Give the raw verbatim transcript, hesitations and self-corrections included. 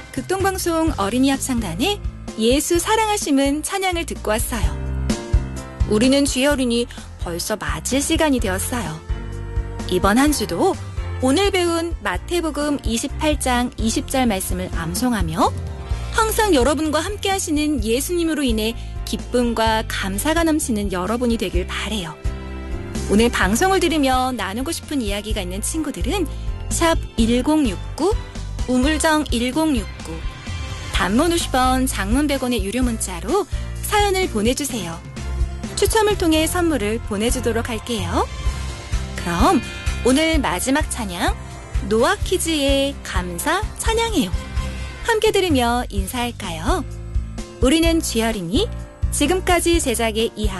극동방송 어린이 합창단의 예수 사랑하심은 찬양을 듣고 왔어요. 우리는 주의 어린이 벌써 마칠 시간이 되었어요. 이번 한 주도 오늘 배운 마태복음 이십팔 장 이십 절 말씀을 암송하며 항상 여러분과 함께 하시는 예수님으로 인해 기쁨과 감사가 넘치는 여러분이 되길 바래요. 오늘 방송을 들으며 나누고 싶은 이야기가 있는 친구들은 샵 일공육구, 우물정 일공육구, 단문 오십 원, 장문 백 원의 유료 문자로 사연을 보내주세요. 추첨을 통해 선물을 보내주도록 할게요. 그럼 오늘 마지막 찬양 노아키즈의 감사 찬양해요. 함께 들으며 인사할까요? 우리는 주의 어린이, 지금까지 제작의 이하